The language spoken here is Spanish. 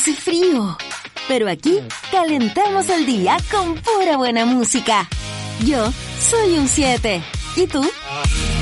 Hace frío, pero aquí calentamos el día con pura buena música. Yo soy un 7. ¿Y tú?